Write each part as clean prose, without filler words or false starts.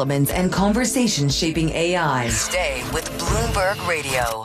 developments and conversations shaping AI. Stay with Bloomberg Radio.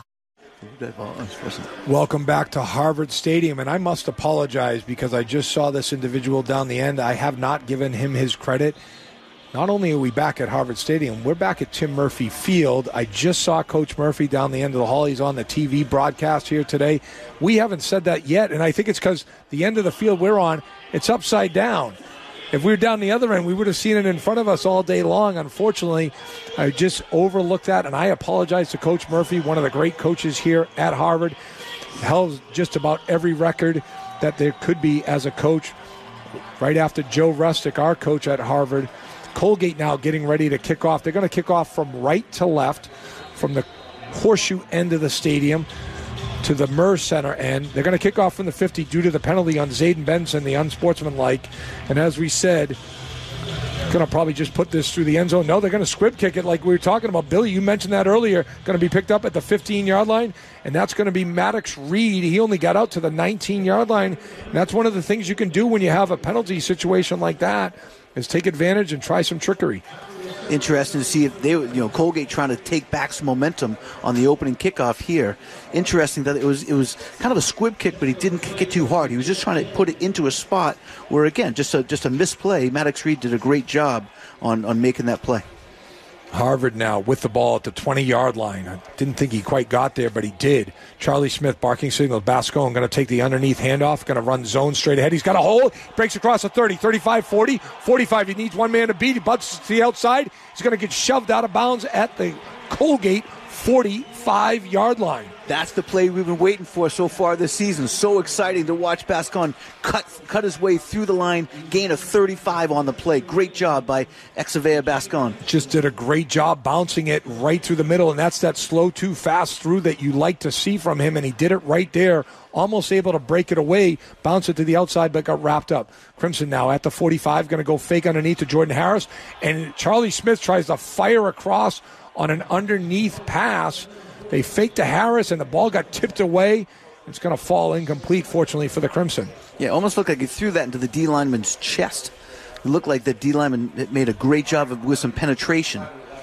Welcome back to Harvard Stadium, and I must apologize because I just saw this individual down the end. I have not given him his credit. Not only are we back at Harvard Stadium, we're back at Tim Murphy Field. I just saw Coach Murphy down the end of the hall. He's on the TV broadcast here today. We haven't said that yet, and I think it's because the end of the field we're on, it's upside down. If we were down the other end, we would have seen it in front of us all day long. Unfortunately, I just overlooked that, and I apologize to Coach Murphy, one of the great coaches here at Harvard. Held just about every record that there could be as a coach. Right after Joe Rustic, our coach at Harvard. Colgate now getting ready to kick off. They're going to kick off from right to left, from the horseshoe end of the stadium to the Murr Center end. They're going to kick off from the 50 due to the penalty on Zayden Benson, the unsportsmanlike. And as we said, going to probably just put this through the end zone. No, they're going to squib kick it like we were talking about. Billy, you mentioned that earlier. Going to be picked up at the 15-yard line, and that's going to be Maddox Reed. He only got out to the 19-yard line. And that's one of the things you can do when you have a penalty situation like that, is take advantage and try some trickery. Interesting to see if they, Colgate trying to take back some momentum on the opening kickoff here. Interesting that it was kind of a squib kick, but he didn't kick it too hard. He was just trying to put it into a spot where, again, just a misplay. Maddox Reed did a great job on making that play. Harvard now with the ball at the 20-yard line. I didn't think he quite got there, but he did. Charlie Smith barking signal. Bascone going to take the underneath handoff, going to run zone straight ahead. He's got a hole, breaks across the 30, 35, 40, 45. He needs one man to beat. He butts to the outside. He's going to get shoved out of bounds at the Colgate 45-yard line. That's the play we've been waiting for so far this season. So exciting to watch Bascone cut his way through the line, gain a 35 on the play. Great job by Xavier Bascone. Just did a great job bouncing it right through the middle, and that's that slow too fast through that you like to see from him, and he did it right there, almost able to break it away, bounce it to the outside, but got wrapped up. Crimson now at the 45, going to go fake underneath to Jordan Harris, and Charlie Smith tries to fire across on an underneath pass. They faked to Harris, and the ball got tipped away. It's going to fall incomplete, fortunately, for the Crimson. Yeah, almost looked like he threw that into the D lineman's chest. It looked like the D lineman made a great job with some penetration.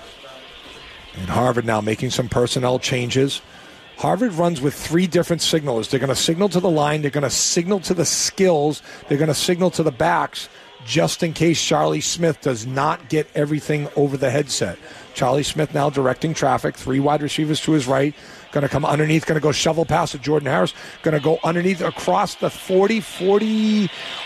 And Harvard now making some personnel changes. Harvard runs with three different signals. They're going to signal to the line. They're going to signal to the skills. They're going to signal to the backs, just in case Charlie Smith does not get everything over the headset. Charlie Smith now directing traffic. Three wide receivers to his right. Going to come underneath. Going to go shovel pass to Jordan Harris. Going to go underneath across the 36,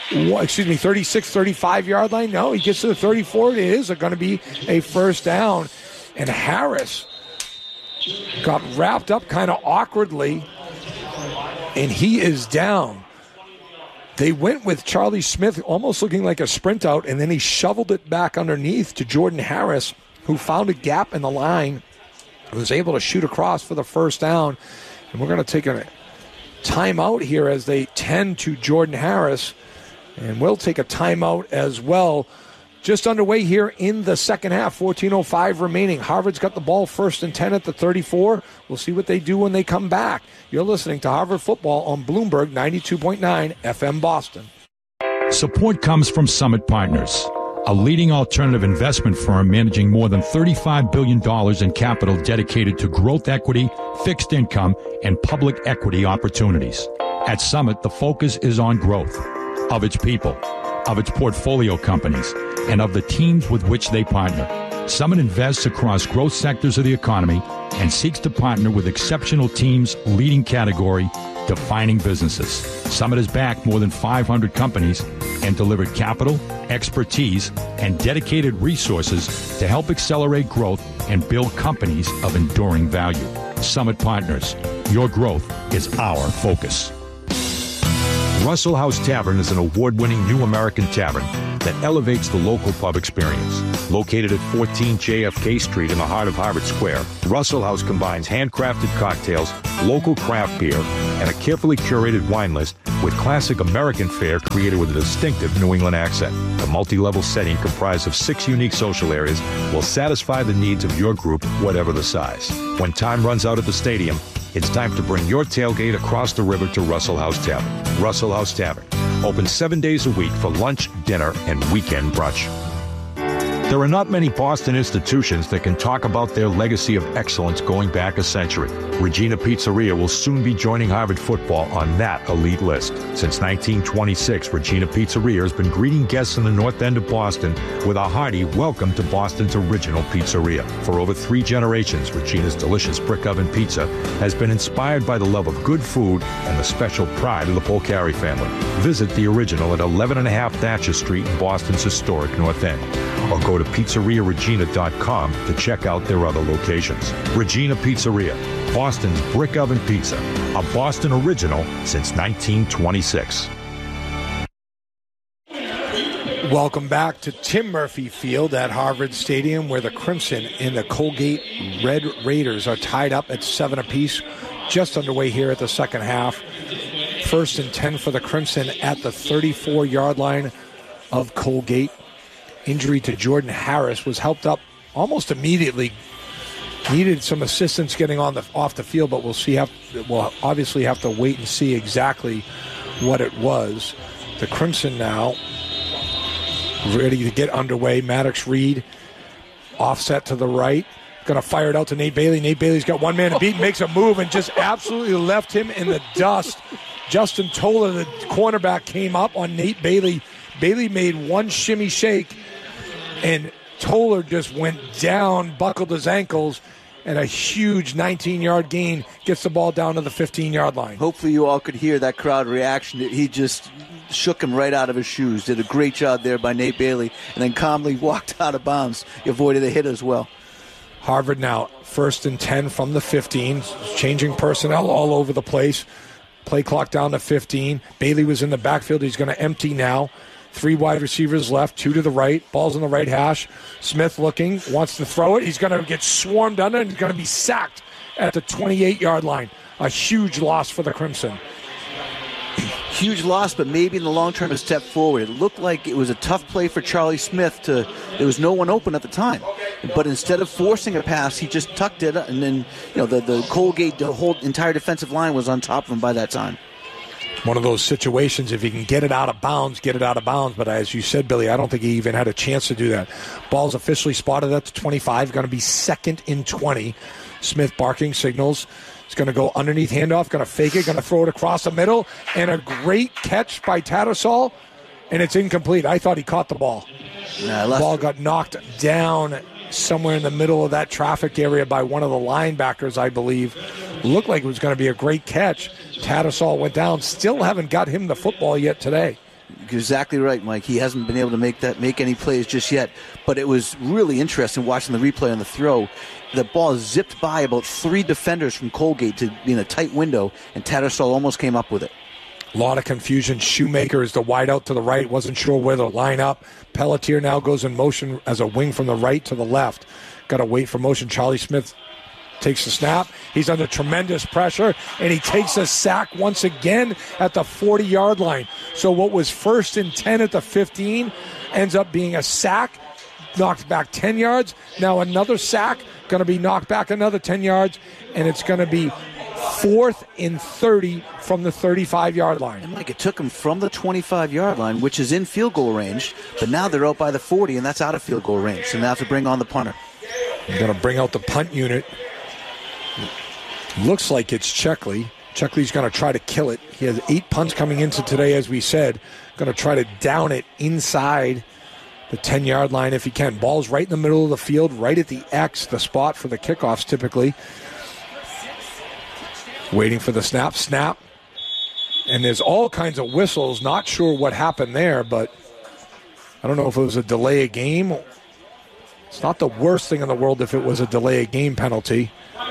35-yard line. No, he gets to the 34. It is going to be a first down. And Harris got wrapped up kind of awkwardly, and he is down. They went with Charlie Smith almost looking like a sprint out, and then he shoveled it back underneath to Jordan Harris, who found a gap in the line, was able to shoot across for the first down. And we're going to take a timeout here as they tend to Jordan Harris, and we'll take a timeout as well. Just underway here in the second half, 14:05 remaining. Harvard's got the ball 1st and 10 at the 34. We'll see what they do when they come back. You're listening to Harvard Football on Bloomberg 92.9 FM Boston. Support comes from Summit Partners, a leading alternative investment firm managing more than $35 billion in capital dedicated to growth equity, fixed income, and public equity opportunities. At Summit, the focus is on growth of its people, of its portfolio companies, and of the teams with which they partner. Summit invests across growth sectors of the economy and seeks to partner with exceptional teams, leading category, defining businesses. Summit has backed more than 500 companies and delivered capital, expertise, and dedicated resources to help accelerate growth and build companies of enduring value. Summit Partners, your growth is our focus. Russell House Tavern is an award-winning new American tavern that elevates the local pub experience. Located at 14 JFK Street in the heart of Harvard Square, Russell House combines handcrafted cocktails, local craft beer, and a carefully curated wine list with classic American fare created with a distinctive New England accent. The multi-level setting comprised of 6 unique social areas will satisfy the needs of your group, whatever the size. When time runs out at the stadium, it's time to bring your tailgate across the river to Russell House Tavern. Russell House Tavern, open 7 days a week for lunch, dinner, and weekend brunch. There are not many Boston institutions that can talk about their legacy of excellence going back a century. Regina Pizzeria will soon be joining Harvard football on that elite list. Since 1926, Regina Pizzeria has been greeting guests in the North End of Boston with a hearty welcome to Boston's original pizzeria. For over 3 generations, Regina's delicious brick oven pizza has been inspired by the love of good food and the special pride of the Polcari family. Visit the original at 11.5 Thatcher Street in Boston's historic North End, or go to pizzeriaregina.com to check out their other locations. Regina Pizzeria, Boston's brick oven pizza, a Boston original since 1926. Welcome back to Tim Murphy Field at Harvard Stadium, where the Crimson and the Colgate Red Raiders are tied up at 7 apiece, just underway here at the second half. 1st and 10 for the Crimson at the 34-yard line of Colgate. Injury to Jordan Harris was helped up almost immediately. Needed some assistance getting off the field, but we'll obviously have to wait and see exactly what it was. The Crimson now ready to get underway. Maddox Reed offset to the right. Going to fire it out to Nate Bailey. Nate Bailey's got one man to beat, makes a move, and just absolutely left him in the dust. Justin Toller, the cornerback, came up on Nate Bailey. Bailey made one shimmy shake, and Toller just went down, buckled his ankles, and a huge 19-yard gain gets the ball down to the 15-yard line. Hopefully you all could hear that crowd reaction. He just shook him right out of his shoes. Did a great job there by Nate Bailey, and then calmly walked out of bounds. He avoided a hit as well. Harvard now 1st and 10 from the 15, changing personnel all over the place. Play clock down to 15. Bailey was in the backfield. He's going to empty now. 3 wide receivers left, 2 to the right. Ball's on the right hash. Smith looking, wants to throw it. He's going to get swarmed under, and he's going to be sacked at the 28-yard line. A huge loss for the Crimson. Huge loss, but maybe in the long term a step forward. It looked like it was a tough play for Charlie Smith. There was no one open at the time. But instead of forcing a pass, he just tucked it, and then the Colgate, the whole entire defensive line was on top of him by that time. One of those situations, if he can get it out of bounds, get it out of bounds. But as you said, Billy, I don't think he even had a chance to do that. Ball's officially spotted at the 25, going to be 2nd and 20. Smith barking signals. He's going to go underneath handoff, going to fake it, going to throw it across the middle, and a great catch by Tattersall, and it's incomplete. I thought he caught the ball. The ball got knocked down somewhere in the middle of that traffic area by one of the linebackers, I believe. Looked like it was going to be a great catch. Tattersall went down. Still haven't got him the football yet today. Exactly right, Mike. He hasn't been able to make any plays just yet. But it was really interesting watching the replay on the throw. The ball zipped by about 3 defenders from Colgate to be in a tight window, and Tattersall almost came up with it. A lot of confusion. Shoemaker is the wideout to the right. Wasn't sure where to line up. Pelletier now goes in motion as a wing from the right to the left. Got to wait for motion. Charlie Smith takes the snap. He's under tremendous pressure, and he takes a sack once again at the 40-yard line. So what was 1st and 10 at the 15 ends up being a sack, knocked back 10 yards. Now another sack, going to be knocked back another 10 yards, and it's going to be 4th and 30 from the 35-yard line. And Mike, it took them from the 25-yard line, which is in field goal range, but now they're out by the 40, and that's out of field goal range. So now have to bring on the punter. They're going to bring out the punt unit. Looks like it's Checkley. Checkley's going to try to kill it. He has 8 punts coming into today, as we said. Going to try to down it inside the 10-yard line if he can. Ball's right in the middle of the field, right at the X, the spot for the kickoffs typically. Waiting for the snap. And there's all kinds of whistles. Not sure what happened there, but I don't know if it was a delay of game. It's not the worst thing in the world if it was a delay of game penalty.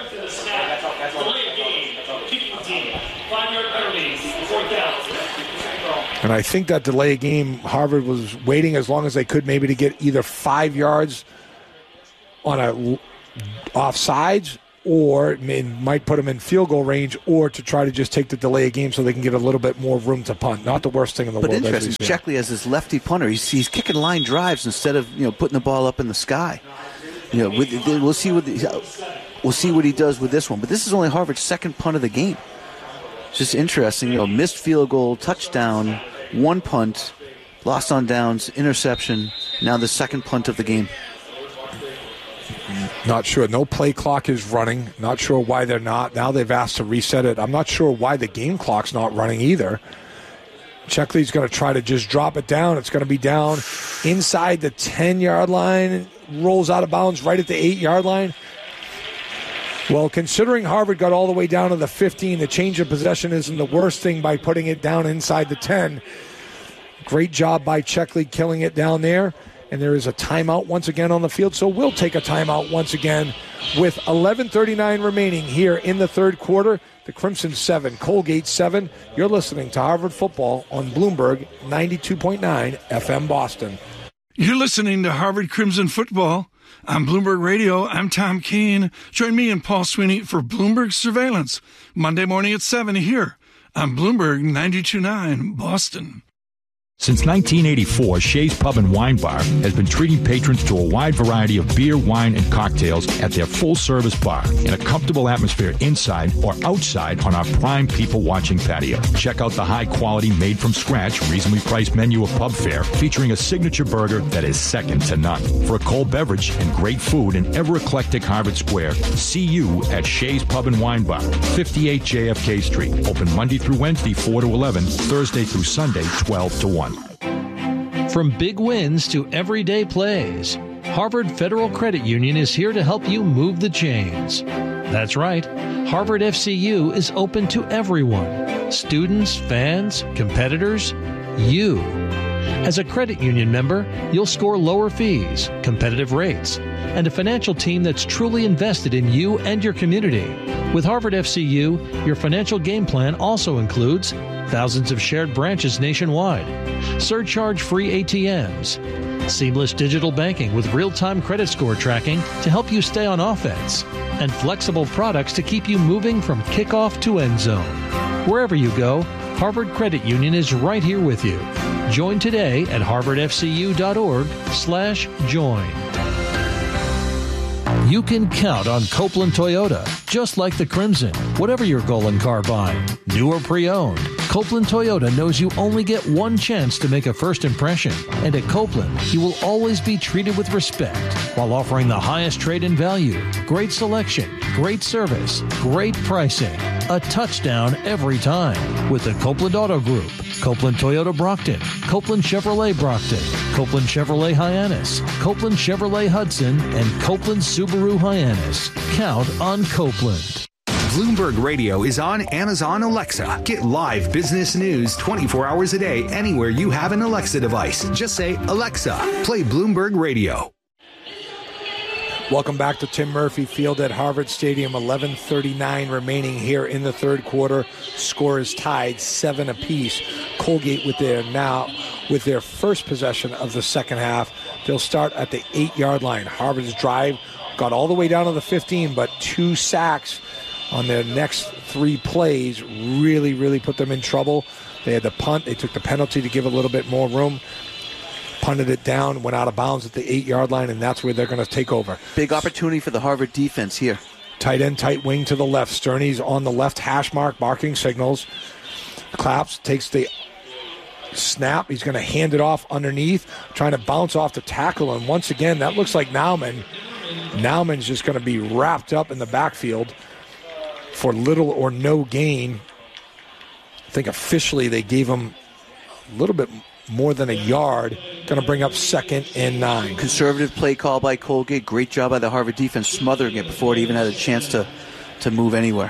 And I think that delay game, Harvard was waiting as long as they could maybe to get either 5 yards on a offsides, or it might put them in field goal range, or to try to just take the delay game so they can get a little bit more room to punt. Not the worst thing in the world. But interesting, Checkley as his lefty punter, he's kicking line drives instead of putting the ball up in the sky. We'll see what he does with this one. But this is only Harvard's 2nd punt of the game. It's just interesting. Missed field goal, touchdown, 1 punt, lost on downs, interception. Now the second punt of the game. Not sure. No play clock is running. Not sure why they're not. Now they've asked to reset it. I'm not sure why the game clock's not running either. Checkley's going to try to just drop it down. It's going to be down inside the 10-yard line. Rolls out of bounds right at the 8-yard line. Well, considering Harvard got all the way down to the 15, the change of possession isn't the worst thing by putting it down inside the 10. Great job by Checkley killing it down there. And there is a timeout once again on the field, so we'll take a timeout once again with 11:39 remaining here in the third quarter. The Crimson 7, Colgate 7. You're listening to Harvard Football on Bloomberg 92.9 FM Boston. You're listening to Harvard Crimson Football. On Bloomberg Radio, I'm Tom Keene. Join me and Paul Sweeney for Bloomberg Surveillance, Monday morning at 7 here on Bloomberg 92.9 Boston. Since 1984, Shea's Pub and Wine Bar has been treating patrons to a wide variety of beer, wine, and cocktails at their full-service bar in a comfortable atmosphere inside or outside on our prime people-watching patio. Check out the high-quality, made-from-scratch, reasonably priced menu of pub fare featuring a signature burger that is second to none. For a cold beverage and great food in ever-eclectic Harvard Square, see you at Shea's Pub and Wine Bar, 58 JFK Street. Open Monday through Wednesday, 4 to 11, Thursday through Sunday, 12 to 1. From big wins to everyday plays, Harvard Federal Credit Union is here to help you move the chains. That's right, Harvard FCU is open to everyone. Students, fans, competitors, you. As a credit union member, you'll score lower fees, competitive rates, and a financial team that's truly invested in you and your community. With Harvard FCU, your financial game plan also includes thousands of shared branches nationwide, surcharge-free ATMs, seamless digital banking with real-time credit score tracking to help you stay on offense, and flexible products to keep you moving from kickoff to end zone. Wherever you go, Harvard Credit Union is right here with you. Join today at harvardfcu.org/join. You can count on Copeland Toyota, just like the Crimson. Whatever your goal in car buying, new or pre-owned, Copeland Toyota knows you only get one chance to make a first impression. And at Copeland, you will always be treated with respect while offering the highest trade-in value, great selection, great service, great pricing. A touchdown every time with the Copeland Auto Group. Copeland Toyota Brockton, Copeland Chevrolet Brockton, Copeland Chevrolet Hyannis, Copeland Chevrolet Hudson, and Copeland Subaru Hyannis. Count on Copeland. Bloomberg Radio is on Amazon Alexa. Get live business news 24 hours a day anywhere you have an Alexa device. Just say, Alexa, play Bloomberg Radio. Welcome back to Tim Murphy Field at Harvard Stadium. 11:39 remaining here in the third quarter. Score is tied 7 apiece. Colgate with their first possession of the second half. They'll start at the 8-yard line. Harvard's drive got all the way down to the 15, but 2 sacks on their next 3 plays really put them in trouble. They had the punt. They took the penalty to give a little bit more room. Punted it down, went out of bounds at the 8-yard line, and that's where they're going to take over. Big opportunity for the Harvard defense here. Tight end, tight wing to the left. Sterney's on the left hash mark, barking signals. Claps, takes the snap. He's going to hand it off underneath, trying to bounce off the tackle. And once again, that looks like Nauman. Nauman's just going to be wrapped up in the backfield for little or no gain. I think officially they gave him a little bit more than a yard. Going to bring up 2nd and 9. Conservative play call by Colgate. Great job by the Harvard defense smothering it before it even had a chance to move anywhere.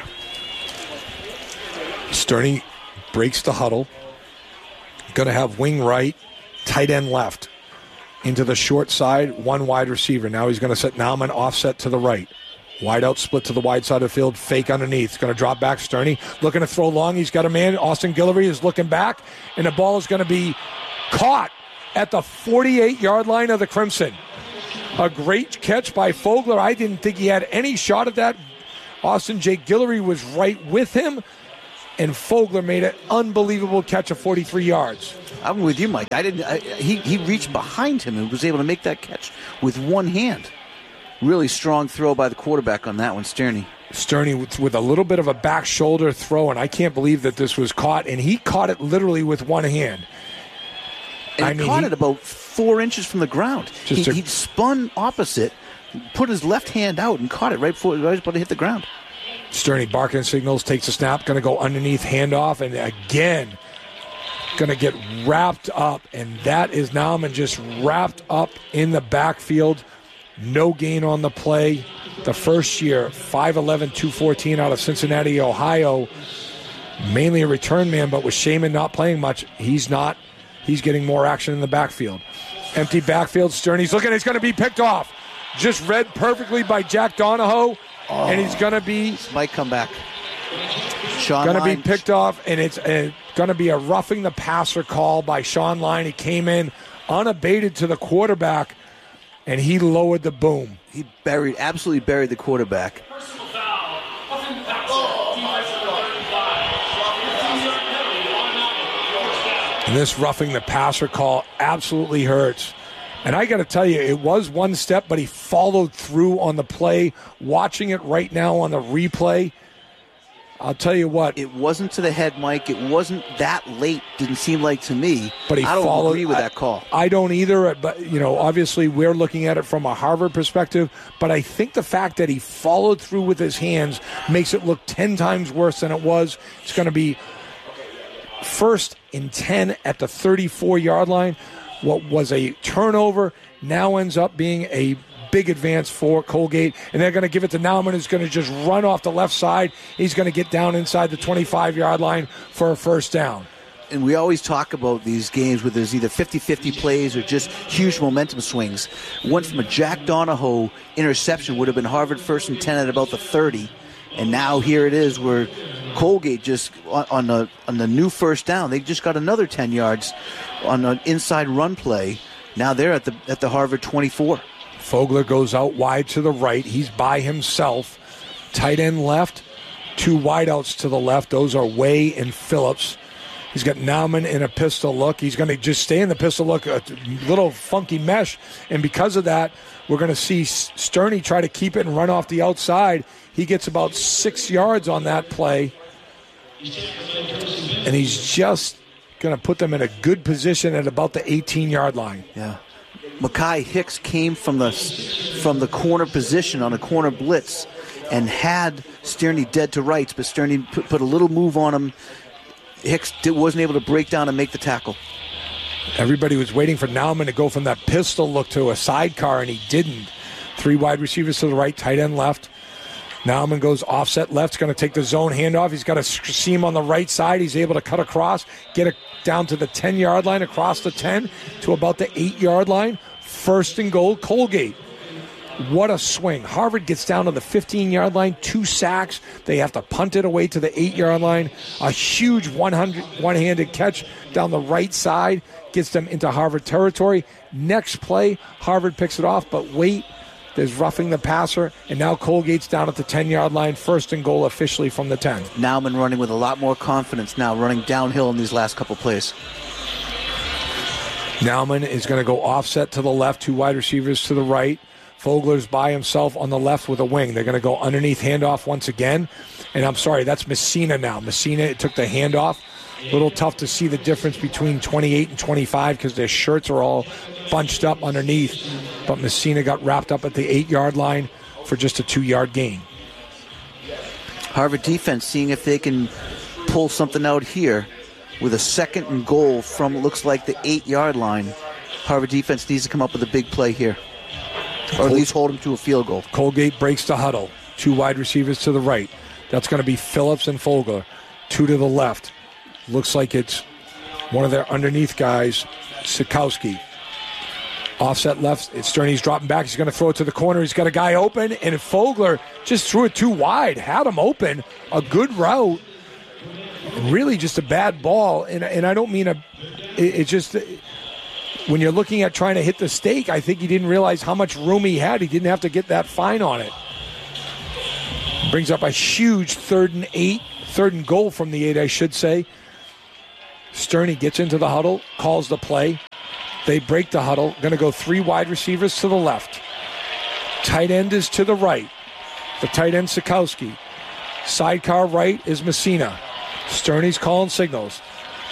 Sterney breaks the huddle. Going to have wing right, tight end left. Into the short side, 1 wide receiver. Now he's going to set Nauman offset to the right. Wide out split to the wide side of the field. Fake underneath. It's going to drop back. Sterney looking to throw long. He's got a man. Austin Guillory is looking back. And the ball is going to be caught at the 48-yard line of the Crimson. A great catch by Fogler. I didn't think he had any shot at that. Austin J. Guillory was right with him. And Fogler made an unbelievable catch of 43 yards. I'm with you, Mike. He reached behind him and was able to make that catch with one hand. Really strong throw by the quarterback on that one, Sterney. Sterney with a little bit of a back shoulder throw, and I can't believe that this was caught. And he caught it literally with one hand. And he caught it about 4 inches from the ground. He spun opposite, put his left hand out, and caught it right before it was about to hit the ground. Sterney barking signals, takes a snap, going to go underneath, handoff, and again, going to get wrapped up. And that is Nauman just wrapped up in the backfield. No gain on the play. The first year, 5'11", 214 out of Cincinnati, Ohio. Mainly a return man, but with Shaman not playing much, he's not. He's getting more action in the backfield. Empty backfield. Sterney's looking. He's going to be picked off. Just read perfectly by Jack Donahoe, and he's going to be. Might come back. Going to be picked off, and it's going to be a roughing the passer call by Sean Line. He came in unabated to the quarterback, and he lowered the boom. He absolutely buried the quarterback. And this roughing the passer call absolutely hurts. And I got to tell you, it was one step, but he followed through on the play. Watching it right now on the replay, I'll tell you what. It wasn't to the head, Mike. It wasn't that late, didn't seem like to me. But I don't agree with that call. I don't either. But, obviously we're looking at it from a Harvard perspective. But I think the fact that he followed through with his hands makes it look 10 times worse than it was. It's going to be 1st and 10 at the 34-yard line. What was a turnover now ends up being a big advance for Colgate, and they're going to give it to Nauman, who's going to just run off the left side. He's going to get down inside the 25-yard line for a first down. And we always talk about these games where there's either 50-50 plays or just huge momentum swings. Went from a Jack Donahoe interception, would have been Harvard 1st and 10 at about the 30, and now here it is where Colgate just on the new first down, they just got another 10 yards on an inside run play. Now they're at the Harvard 24. Fogler goes out wide to the right. He's by himself. Tight end left. 2 wideouts to the left. Those are Way and Phillips. He's got Nauman in a pistol look. He's going to just stay in the pistol look, a little funky mesh. And because of that, we're going to see Sterney try to keep it and run off the outside. He gets about 6 yards on that play. And he's just going to put them in a good position at about the 18-yard line. Yeah. Mekhi Hicks came from the corner position on a corner blitz and had Sterney dead to rights, but Sterney put a little move on him. Hicks wasn't able to break down and make the tackle. Everybody was waiting for Nauman to go from that pistol look to a sidecar, and he didn't. 3 wide receivers to the right, tight end left. Nauman goes offset left. He's going to take the zone handoff. He's got a seam on the right side. He's able to cut across, get it down to the 10-yard line, across the 10 to about the 8-yard line. 1st and goal, Colgate. What a swing. Harvard gets down to the 15-yard line, 2 sacks. They have to punt it away to the 8-yard line. A huge one-handed catch down the right side gets them into Harvard territory. Next play, Harvard picks it off, but wait. There's roughing the passer, and now Colgate's down at the 10-yard line, 1st and goal officially from the 10. Nauman running with a lot more confidence now, running downhill in these last couple plays. Nauman is going to go offset to the left, 2 wide receivers to the right. Fogler's by himself on the left with a wing. They're going to go underneath handoff once again. And I'm sorry, that's Messina now. Messina took the handoff. A little tough to see the difference between 28 and 25 because their shirts are all bunched up underneath. But Messina got wrapped up at the 8-yard line for just a 2-yard gain. Harvard defense seeing if they can pull something out here with a 2nd and goal from, looks like, the 8-yard line. Harvard defense needs to come up with a big play here, or at least hold them to a field goal. Colgate breaks the huddle. 2 wide receivers to the right. That's going to be Phillips and Fogler. 2 to the left. Looks like it's one of their underneath guys, Sikowski. Offset left. It's Sterney's dropping back. He's going to throw it to the corner. He's got a guy open, and Fogler just threw it too wide. Had him open. A good route. Really just a bad ball. And I don't mean it's just when you're looking at trying to hit the stake, I think he didn't realize how much room he had. He didn't have to get that fine on it. Brings up a huge 3rd and goal from the 8, I should say. Sterney gets into the huddle, calls the play. They break the huddle. Going to go 3 wide receivers to the left. Tight end is to the right. The tight end, Sikowski. Sidecar right is Messina. Sterney's calling signals.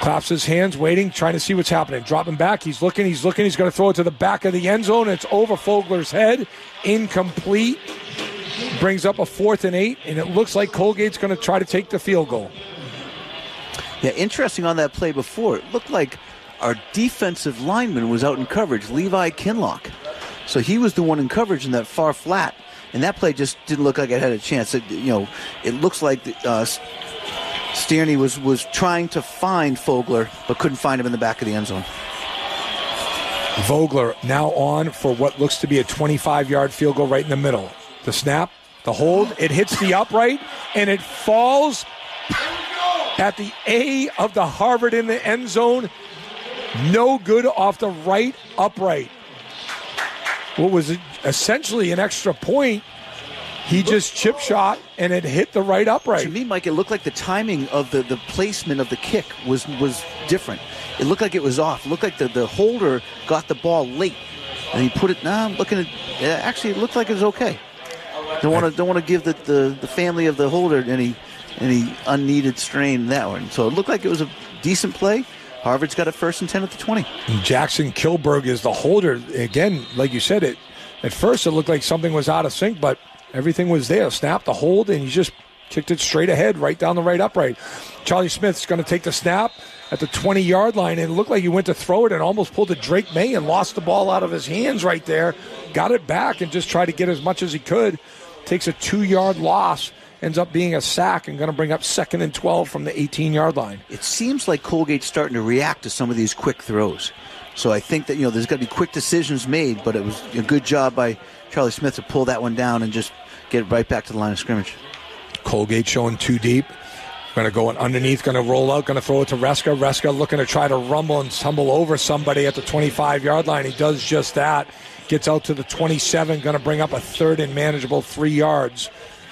Claps his hands, waiting, trying to see what's happening. Dropping back, he's looking. He's going to throw it to the back of the end zone. It's over Fogler's head. Incomplete. Brings up a 4th and 8, and it looks like Colgate's going to try to take the field goal. Yeah, interesting on that play before. It looked like our defensive lineman was out in coverage, Levi Kinlock. So he was the one in coverage in that far flat. And that play just didn't look like it had a chance. It looks like Stierney was trying to find Fogler, but couldn't find him in the back of the end zone. Vogler now on for what looks to be a 25-yard field goal right in the middle. The snap, the hold, it hits the upright, and it falls at the A of the Harvard in the end zone. No good off the right upright. What was essentially an extra point, he just chip shot, and it hit the right upright. To me, Mike, it looked like the timing of the placement of the kick was different. It looked like it was off. It looked like the holder got the ball late, and he put it. I'm looking at. Actually, it looked like it was okay. Don't want to give the family of the holder any unneeded strain in that one. So it looked like it was a decent play. Harvard's got it 1st and 10 at the 20. Jackson Kilberg is the holder. Again, like you said, at first it looked like something was out of sync, but everything was there. Snap, the hold, and he just kicked it straight ahead, right down the right upright. Charlie Smith's going to take the snap at the 20-yard line, and it looked like he went to throw it and almost pulled a Drake May and lost the ball out of his hands right there. Got it back and just tried to get as much as he could. Takes a 2-yard loss. Ends up being a sack and going to bring up 2nd and 12 from the 18-yard line. It seems like Colgate's starting to react to some of these quick throws. So I think that, there's got to be quick decisions made, but it was a good job by Charlie Smith to pull that one down and just get it right back to the line of scrimmage. Colgate showing too deep. Going to go underneath, going to roll out, going to throw it to Reska. Reska looking to try to rumble and tumble over somebody at the 25-yard line. He does just that. Gets out to the 27, going to bring up a 3rd and manageable 3 yards.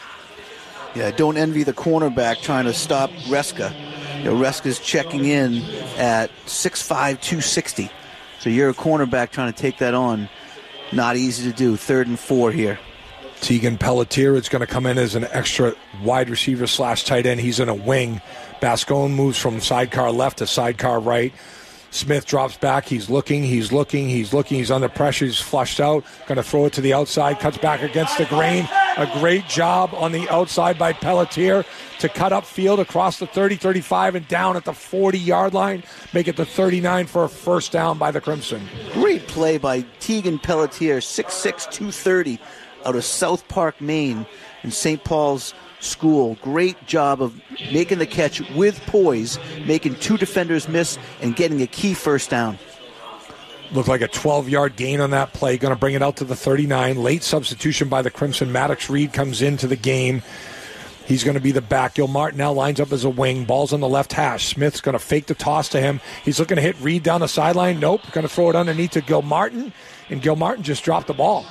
Yeah, don't envy the cornerback trying to stop Reska. Reska's checking in at 6'5", 260. So you're a cornerback trying to take that on. Not easy to do. 3rd and 4 here. Tegan Pelletier is going to come in as an extra wide receiver / tight end. He's in a wing. Bascone moves from sidecar left to sidecar right. Smith drops back. He's looking. He's under pressure. He's flushed out. Going to throw it to the outside. Cuts back against the grain. A great job on the outside by Pelletier to cut up field across the 30, 35, and down at the 40-yard line. Make it the 39 for a 1st down by the Crimson. Great play by Tegan Pelletier, 6'6", 230, out of South Park, Maine, in St. Paul's School. Great job of making the catch with poise, making 2 defenders miss, and getting a key 1st down. Looked like a 12-yard gain on that play. Going to bring it out to the 39. Late substitution by the Crimson. Maddox Reed comes into the game. He's going to be the back. Gil Martin now lines up as a wing. Ball's on the left hash. Smith's going to fake the toss to him. He's looking to hit Reed down the sideline. Nope. Going to throw it underneath to Gil Martin. And Gil Martin just dropped the ball.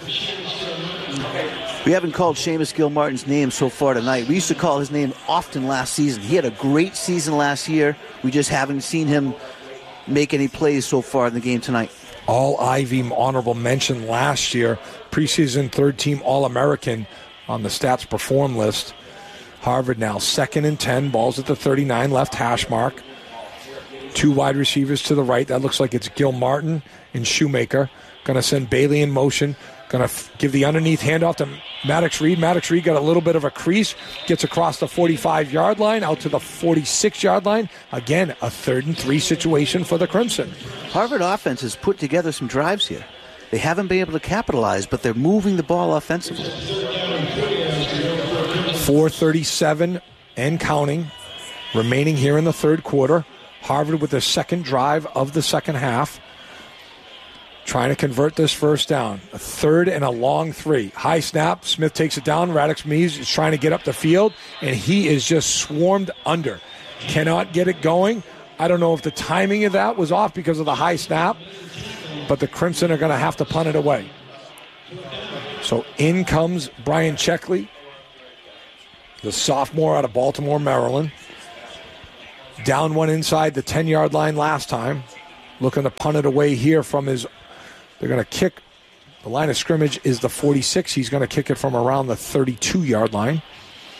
We haven't called Seamus Gilmartin's name so far tonight. We used to call his name often last season. He had a great season last year. We just haven't seen him make any plays so far in the game tonight. All Ivy honorable mention last year. Preseason 3rd-team All-American on the stats perform list. Harvard now 2nd and 10. Ball's at the 39 left hash mark. 2 wide receivers to the right. That looks like it's Gil Martin and Shoemaker. Going to send Bailey in motion. Going to give the underneath handoff to Maddox Reed. Maddox Reed got a little bit of a crease. Gets across the 45-yard line, out to the 46-yard line. Again, a 3rd and 3 situation for the Crimson. Harvard offense has put together some drives here. They haven't been able to capitalize, but they're moving the ball offensively. 4:37 and counting remaining here in the 3rd quarter. Harvard with their 2nd drive of the 2nd half. Trying to convert this 1st down. A 3rd and a long 3. High snap. Smith takes it down. Radix Mees is trying to get up the field, and he is just swarmed under. Cannot get it going. I don't know if the timing of that was off because of the high snap, but the Crimson are going to have to punt it away. So in comes Brian Checkley, the sophomore out of Baltimore, Maryland. Down one inside the 10-yard line last time. Looking to punt it away here from his... They're going to kick. The line of scrimmage is the 46. He's going to kick it from around the 32-yard line.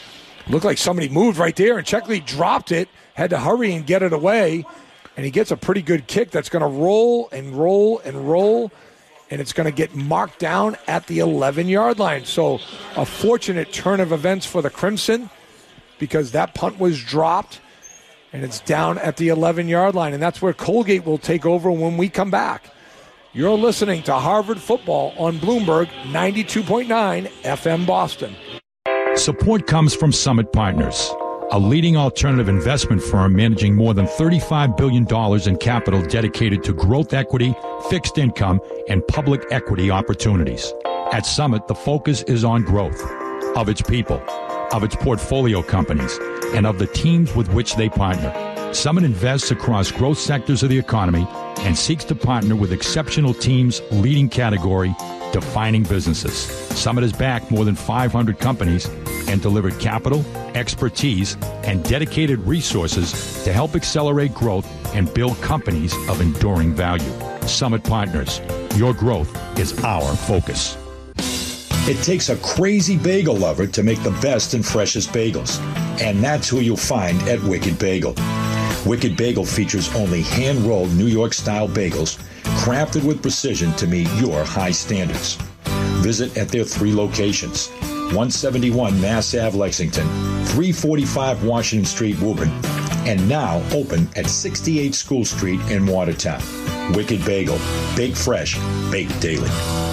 Looked like somebody moved right there, and Checkley dropped it, had to hurry and get it away, and he gets a pretty good kick that's going to roll and roll and roll, and it's going to get marked down at the 11-yard line. So a fortunate turn of events for the Crimson because that punt was dropped, and it's down at the 11-yard line, and that's where Colgate will take over when we come back. You're listening to Harvard Football on Bloomberg 92.9 FM Boston. Support comes from Summit Partners, a leading alternative investment firm managing more than $35 billion in capital dedicated to growth equity, fixed income, and public equity opportunities. At Summit, the focus is on growth of its people, of its portfolio companies, and of the teams with which they partner. Summit invests across growth sectors of the economy and seeks to partner with exceptional teams, leading category, defining businesses. Summit has backed more than 500 companies and delivered capital, expertise, and dedicated resources to help accelerate growth and build companies of enduring value. Summit Partners, your growth is our focus. It takes a crazy bagel lover to make the best and freshest bagels. And that's who you'll find at Wicked Bagel. Wicked Bagel features only hand-rolled New York-style bagels crafted with precision to meet your high standards. Visit at their 3 locations, 171 Mass Ave, Lexington, 345 Washington Street, Woburn, and now open at 68 School Street in Watertown. Wicked Bagel, baked fresh, baked daily.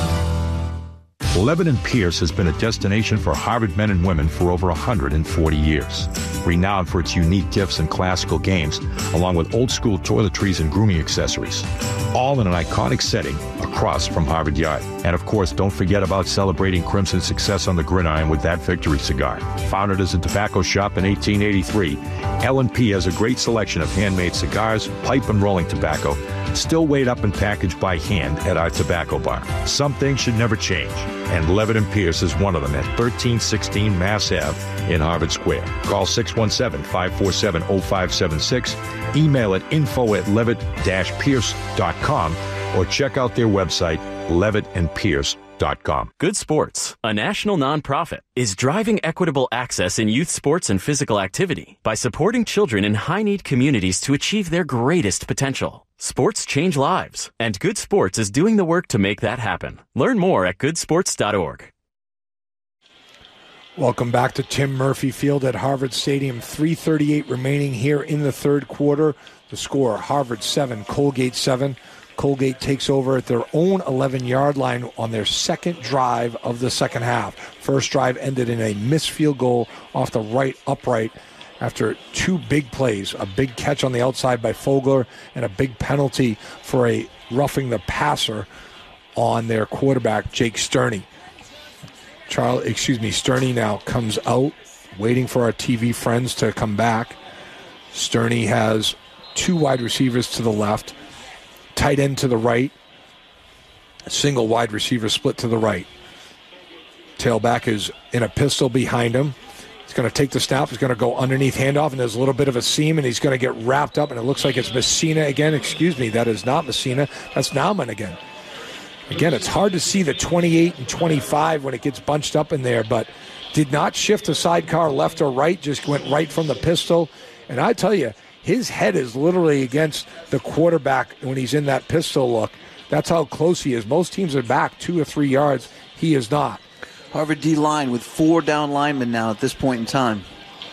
Levitt & Pierce has been a destination for Harvard men and women for over 140 years. Renowned for its unique gifts and classical games, along with old-school toiletries and grooming accessories. All in an iconic setting across from Harvard Yard. And of course, don't forget about celebrating Crimson's success on the gridiron with that Victory cigar. Founded as a tobacco shop in 1883, L&P has a great selection of handmade cigars, pipe and rolling tobacco, still weighed up and packaged by hand at our tobacco bar. Some things should never change, and Levitt & Pierce is one of them at 1316 Mass Ave in Harvard Square. Call 617-547-0576, email at info@levitt-pierce.com, or check out their website, levittandpierce.com. Good Sports, a national nonprofit, is driving equitable access in youth sports and physical activity by supporting children in high-need communities to achieve their greatest potential. Sports change lives, and Good Sports is doing the work to make that happen. Learn more at goodsports.org. Welcome back to Tim Murphy Field at Harvard Stadium. 3:38 remaining here in the third quarter. The score, Harvard 7, Colgate 7. Colgate takes over at their own 11-yard line on their second drive of the second half. First drive ended in a missed field goal off the right upright after 2 big plays, a big catch on the outside by Fogler and a big penalty for a roughing the passer on their quarterback, Jake Sterney. Sterney now comes out, waiting for our TV friends to come back. Sterney has 2 wide receivers to the left, tight end to the right, a single wide receiver split to the right. Tailback is in a pistol behind him. He's going to take the snap. He's going to go underneath handoff, and there's a little bit of a seam, and he's going to get wrapped up, and it looks like it's Messina again. Excuse me, that is not Messina. That's Nauman again. Again, it's hard to see the 28 and 25 when it gets bunched up in there, but did not shift the sidecar left or right, just went right from the pistol. And I tell you, his head is literally against the quarterback when he's in that pistol look. That's how close he is. Most teams are back 2 or 3 yards. He is not. Harvard D-line with 4 down linemen now at this point in time.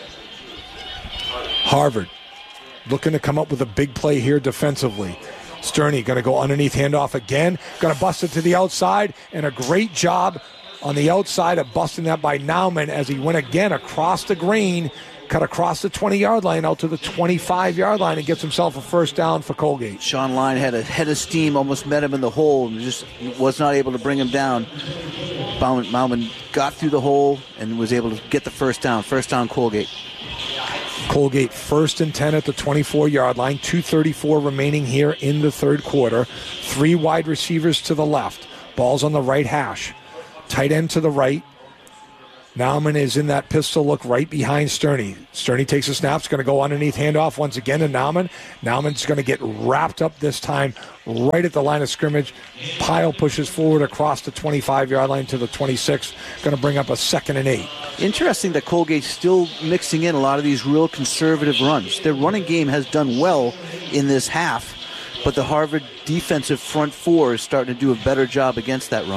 Harvard looking to come up with a big play here defensively. Sterney going to go underneath handoff again. Going to bust it to the outside, and a great job on the outside of busting that by Nauman as he went again across the green, cut across the 20-yard line out to the 25-yard line and gets himself a first down for Colgate. Sean Line had a head of steam, almost met him in the hole, and just was not able to bring him down. Bauman got through the hole and was able to get the first down. First down, Colgate. Colgate 1st and 10 at the 24-yard line. 2:34 remaining here in the third quarter. 3 wide receivers to the left. Ball's on the right hash. Tight end to the right. Nauman is in that pistol look right behind Sterney. Sterney takes a snap, is going to go underneath, handoff once again to Nauman. Nauman's going to get wrapped up this time right at the line of scrimmage. Pyle pushes forward across the 25-yard line to the 26, going to bring up a 2nd and 8. Interesting that Colgate's still mixing in a lot of these real conservative runs. Their running game has done well in this half, but the Harvard defensive front four is starting to do a better job against that run.